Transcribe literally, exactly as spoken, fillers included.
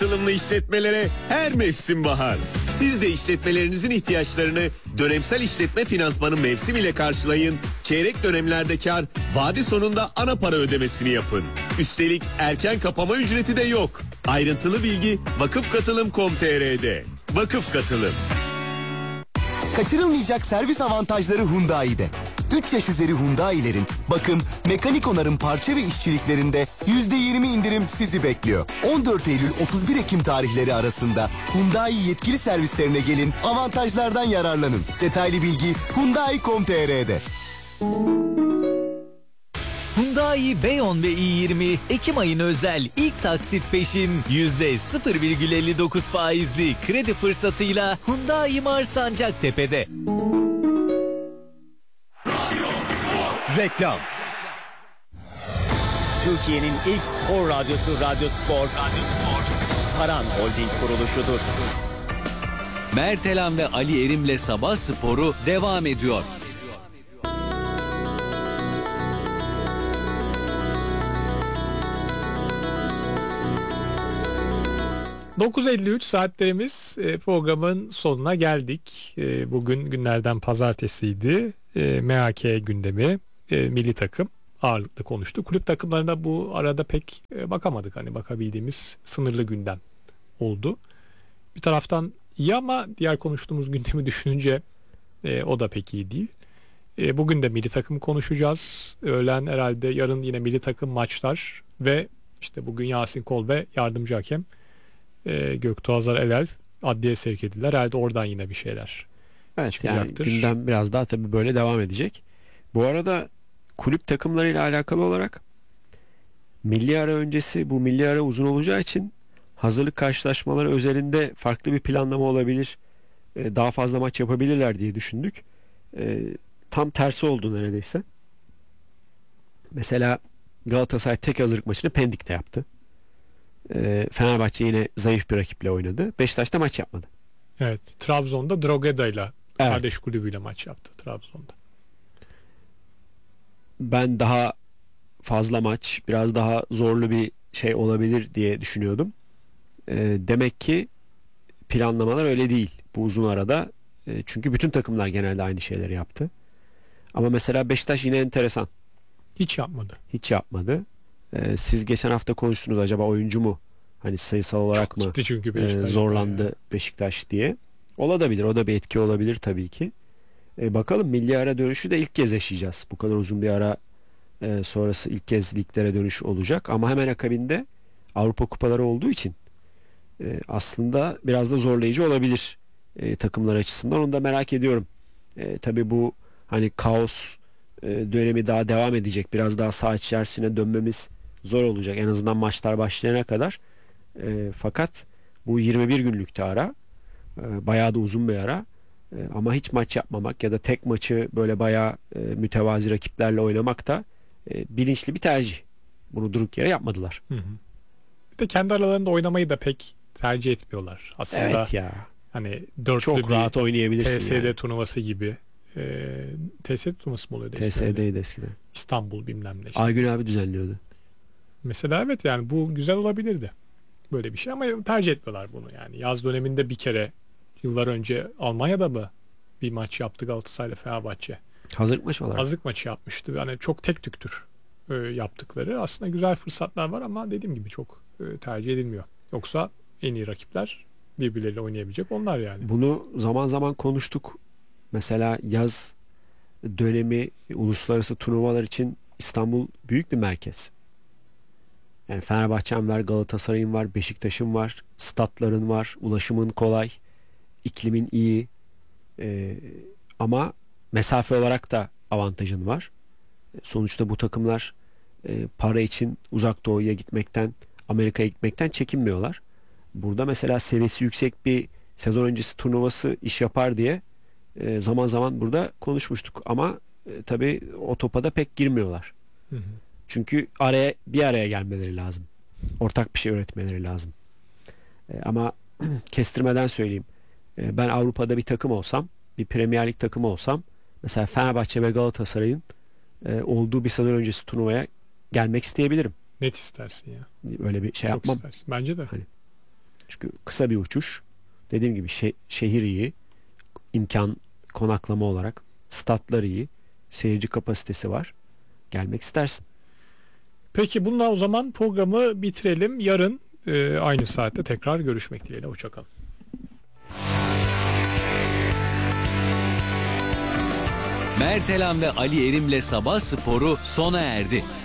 Katılımlı işletmelere her mevsim bahar. Siz de işletmelerinizin ihtiyaçlarını dönemsel işletme finansmanı mevsim ile karşılayın. Çeyrek dönemlerde kar, vade sonunda ana para ödemesini yapın. Üstelik erken kapama ücreti de yok. Ayrıntılı bilgi vakıfkatılım nokta com nokta tr'de. Vakıf Katılım. Kaçırılmayacak servis avantajları Hyundai'de. üç yaş üzeri Hyundai'lerin bakım, mekanik onarım parça ve işçiliklerinde yüzde yirmi indirim sizi bekliyor. on dört Eylül otuz bir Ekim tarihleri arasında Hyundai yetkili servislerine gelin, avantajlardan yararlanın. Detaylı bilgi hyundai nokta com nokta tr'de. Hyundai Beyon ve i yirmi Ekim ayına özel ilk taksit peşin yüzde sıfır virgül elli dokuz faizli kredi fırsatıyla Hyundai Mars Sancaktepe'de. Reklam. Türkiye'nin ilk spor radyosu Radyo Spor, Radyo Spor, Saran Holding kuruluşudur. Mert Elan ve Ali Erim'le Sabah Sporu devam ediyor. dokuz elli üç saatlerimiz, programın sonuna geldik. Bugün günlerden pazartesiydi. M H K gündemi, milli takım ağırlıklı konuştu. Kulüp takımlarına bu arada pek bakamadık. Hani bakabildiğimiz sınırlı gündem oldu. Bir taraftan iyi ama diğer konuştuğumuz gündemi düşününce o da pek iyi değil. Bugün de milli takım konuşacağız. Öğlen herhalde, yarın yine milli takım maçlar ve işte bugün Yasin Kol ve yardımcı hakem E, Göktuğ Azar Elel adliye sevk edildiler. Herhalde oradan yine bir şeyler evet, çıkacaktır. Yani gündem biraz daha tabii böyle devam edecek. Bu arada kulüp takımlarıyla alakalı olarak milli ara öncesi, bu milli ara uzun olacağı için hazırlık karşılaşmaları özelinde farklı bir planlama olabilir. E, daha fazla maç yapabilirler diye düşündük. E, tam tersi oldu neredeyse. Mesela Galatasaray tek hazırlık maçını Pendik'te yaptı. Fenerbahçe yine zayıf bir rakiple oynadı. Beşiktaş'ta maç yapmadı. Evet, Trabzon'da Drogheda'yla, evet, kardeş kulübüyle maç yaptı Trabzon'da. Ben daha fazla maç, biraz daha zorlu bir şey olabilir diye düşünüyordum. E, demek ki planlamalar öyle değil bu uzun arada. E, çünkü bütün takımlar genelde aynı şeyleri yaptı. Ama mesela Beşiktaş yine enteresan. Hiç yapmadı. Hiç yapmadı. Ee, siz geçen hafta konuştunuz, acaba oyuncu mu, hani sayısal olarak Çok mı çünkü e, zorlandı yani. Beşiktaş diye. Olabilir, o da bir etki olabilir tabii ki. E, bakalım, milli ara dönüşü de ilk kez yaşayacağız. Bu kadar uzun bir ara e, sonrası ilk kez liglere dönüş olacak. Ama hemen akabinde Avrupa kupaları olduğu için e, aslında biraz da zorlayıcı olabilir e, takımlar açısından. Onu da merak ediyorum. E, tabii bu hani kaos e, dönemi daha devam edecek. Biraz daha saha içerisine dönmemiz zor olacak. En azından maçlar başlayana kadar. E, fakat bu yirmi bir günlükte ara. E, bayağı da uzun bir ara. E, ama hiç maç yapmamak ya da tek maçı böyle bayağı e, mütevazi rakiplerle oynamak da e, bilinçli bir tercih. Bunu durduk yere yapmadılar. Hı hı. Bir de kendi aralarında oynamayı da pek tercih etmiyorlar. Aslında Evet ya. hani dörtlü Çok bir rahat oynayabilirsin. T S D yani. turnuvası gibi. E, T S D turnuvası mı oluyordu? T S D'ydi eskiden. İstanbul bilmem ne. Işte. Aygün abi düzenliyordu. Mesela evet, yani bu güzel olabilirdi. Böyle bir şey ama tercih etmiyorlar bunu yani. Yaz döneminde bir kere, yıllar önce Almanya'da mı bir maç yaptı Galatasaray'la Fenerbahçe. Hazırlık maçı olarak. Hazırlık maçı yapmıştı. Yani çok tek tüktür e, yaptıkları. Aslında güzel fırsatlar var ama dediğim gibi çok e, tercih edilmiyor. Yoksa en iyi rakipler birbirleriyle oynayabilecek onlar yani. Bunu zaman zaman konuştuk. Mesela yaz dönemi uluslararası turnuvalar için İstanbul büyük bir merkez. Yani Fenerbahçe'm var, Galatasaray'ın var, Beşiktaş'ın var, statların var, ulaşımın kolay, iklimin iyi. Ee, ama mesafe olarak da avantajın var. Sonuçta bu takımlar e, para için uzak doğuya gitmekten, Amerika'ya gitmekten çekinmiyorlar. Burada mesela seviyesi yüksek bir sezon öncesi turnuvası iş yapar diye e, zaman zaman burada konuşmuştuk. Ama e, tabii o topa da pek girmiyorlar. Hı hı. Çünkü araya bir araya gelmeleri lazım. Ortak bir şey üretmeleri lazım. E, ama kestirmeden söyleyeyim. E, ben Avrupa'da bir takım olsam, bir Premier Lig takımı olsam, mesela Fenerbahçe ve Galatasaray'ın e, olduğu bir sezon öncesi turnuvaya gelmek isteyebilirim. Net istersin ya. Öyle bir şey Çok yapmam. istersin. Bence de. Hani. Çünkü kısa bir uçuş. Dediğim gibi şe- şehir iyi. İmkan konaklama olarak. Statlar iyi. Seyirci kapasitesi var. Gelmek istersin. Peki bununla o zaman programı bitirelim. Yarın e, aynı saatte tekrar görüşmek dileğiyle. Hoşçakalın. Mertelan ve Ali Erim'le Sabah Sporu sona erdi.